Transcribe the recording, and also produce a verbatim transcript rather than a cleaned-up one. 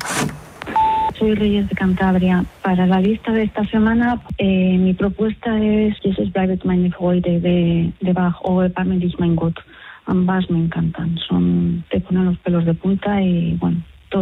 Soy Reyes de Cantabria. Para la lista de esta semana, eh, mi propuesta es Jesus bleibt meine Freude de, de Bach o Erbarme dich mein Gott. Ambas me encantan. Son, te ponen los pelos de punta y bueno,